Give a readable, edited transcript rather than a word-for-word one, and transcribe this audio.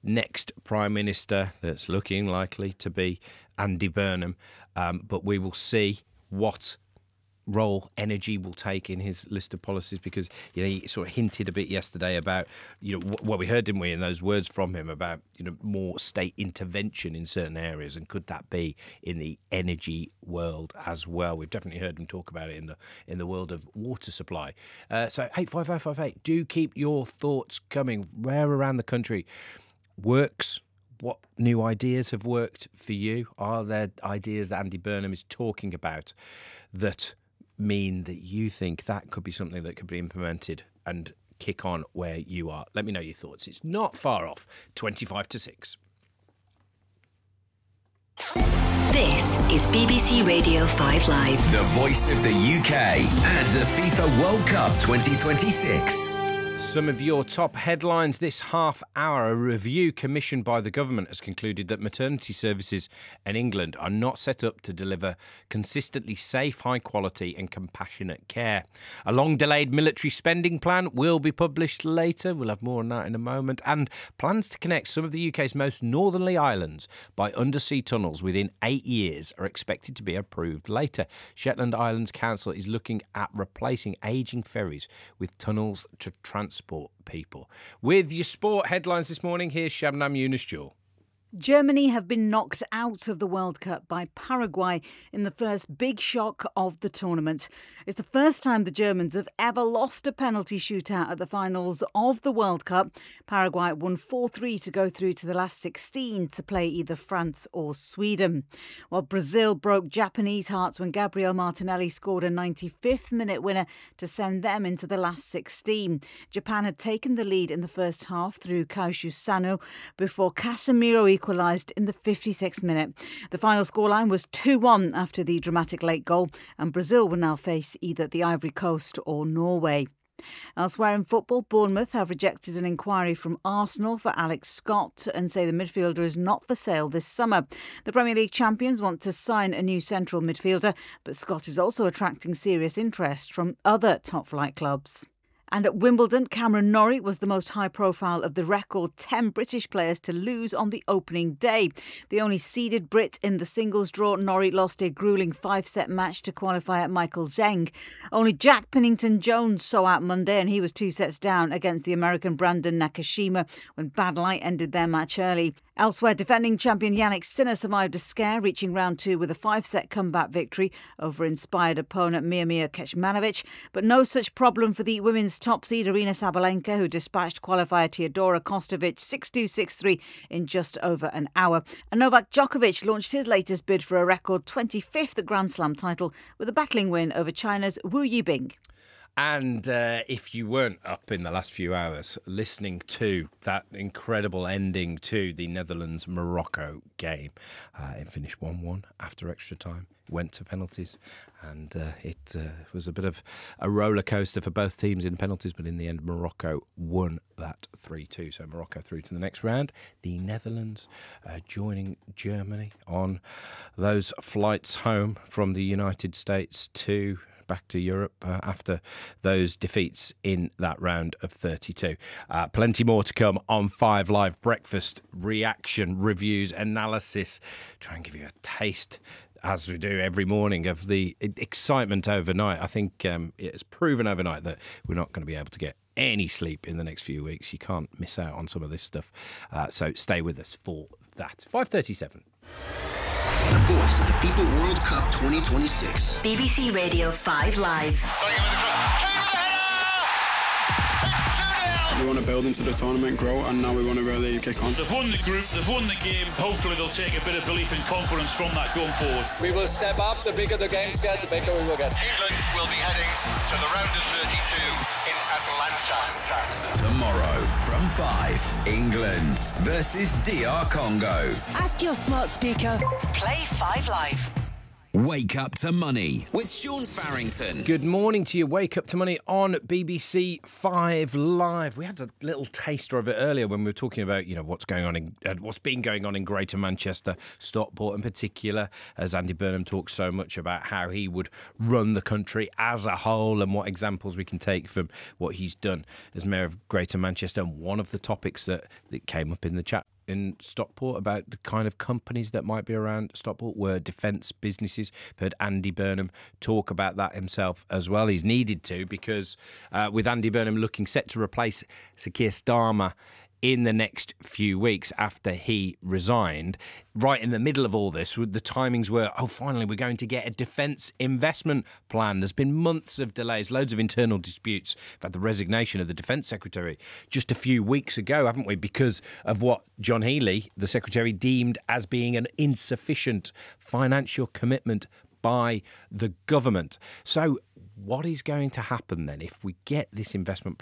next Prime Minister that's looking likely to be Andy Burnham. But we will see what role energy will take in his list of policies, because he sort of hinted a bit yesterday about what we heard, didn't we, in those words from him about more state intervention in certain areas, and could that be in the energy world as well? We've definitely heard him talk about it in the world of water supply. So 85558, do keep your thoughts coming. Where around the country works? What new ideas have worked for you? Are there ideas that Andy Burnham is talking about that mean that you think that could be something that could be implemented and kick on where you are? Let me know your thoughts. It's not far off, 25 to 6. This is BBC Radio 5 Live. The voice of the UK and the FIFA World Cup 2026. Some of your top headlines this half hour. A review commissioned by the government has concluded that maternity services in England are not set up to deliver consistently safe, high quality and compassionate care. A long-delayed military spending plan will be published later. We'll have more on that in a moment. And plans to connect some of the UK's most northerly islands by undersea tunnels within 8 years are expected to be approved later. Shetland Islands Council is looking at replacing ageing ferries with tunnels to transport people. With your sport headlines this morning, here's Shabnam Yunus-Jewel. Germany have been knocked out of the World Cup by Paraguay in the first big shock of the tournament. It's the first time the Germans have ever lost a penalty shootout at the finals of the World Cup. Paraguay won 4-3 to go through to the last 16 to play either France or Sweden. While Brazil broke Japanese hearts when Gabriel Martinelli scored a 95th minute winner to send them into the last 16. Japan had taken the lead in the first half through Kaoshi Sano before Casemiro equalised in the 56th minute. The final scoreline was 2-1 after the dramatic late goal, and Brazil will now face either the Ivory Coast or Norway. Elsewhere in football, Bournemouth have rejected an inquiry from Arsenal for Alex Scott and say the midfielder is not for sale this summer. The Premier League champions want to sign a new central midfielder, but Scott is also attracting serious interest from other top-flight clubs. And at Wimbledon, Cameron Norrie was the most high-profile of the record 10 British players to lose on the opening day. The only seeded Brit in the singles draw, Norrie lost a gruelling 5-set match to qualify at Michael Zheng. Only Jack Pennington-Jones saw out Monday, and he was 2 sets down against the American Brandon Nakashima when Bad Light ended their match early. Elsewhere, defending champion Yannick Sinner survived a scare, reaching round 2 with a 5-set comeback victory over inspired opponent Miomir Kecmanovic. But no such problem for the women's top seed Aryna Sabalenka, who dispatched qualifier Teodora Kostovic 6-2, 6-3 in just over an hour. And Novak Djokovic launched his latest bid for a record 25th Grand Slam title with a battling win over China's Wu Yibing. And if you weren't up in the last few hours listening to that incredible ending to the Netherlands-Morocco game, it finished 1-1 after extra time, went to penalties, and it was a bit of a roller coaster for both teams in penalties, but in the end Morocco won that 3-2. So Morocco through to the next round. The Netherlands joining Germany on those flights home from the United States to back to Europe after those defeats in that round of 32. Plenty more to come on 5 Live Breakfast, reaction, reviews, analysis. Try and give you a taste, as we do every morning, of the excitement overnight. I think it's proven overnight that we're not going to be able to get any sleep in the next few weeks. You can't miss out on some of this stuff. So stay with us for that. 5:37. The voice of the FIFA World Cup 2026. BBC Radio 5 Live. We want to build into the tournament, grow, and now we want to really kick on. They've won the group, they've won the game. Hopefully they'll take a bit of belief and confidence from that going forward. We will step up. The bigger the games get, the bigger we will get. England will be heading to the round of 32 in Atlanta. Tomorrow from 5, England versus DR Congo. Ask your smart speaker, play 5 Live. Wake Up to Money with Sean Farrington. Good morning to you. Wake Up to Money on BBC 5 Live. We had a little taster of it earlier when we were talking about, what's been going on in Greater Manchester, Stockport in particular, as Andy Burnham talks so much about how he would run the country as a whole and what examples we can take from what he's done as Mayor of Greater Manchester. And one of the topics that came up in the chat in Stockport about the kind of companies that might be around Stockport were defence businesses. I've heard Andy Burnham talk about that himself as well. He's needed to, because with Andy Burnham looking set to replace Sir Keir Starmer in the next few weeks after he resigned, right in the middle of all this, the timings were, finally, we're going to get a defence investment plan. There's been months of delays, loads of internal disputes. We've had the resignation of the Defence Secretary just a few weeks ago, haven't we, because of what John Healey, the Secretary, deemed as being an insufficient financial commitment by the government. So what is going to happen then if we get this investment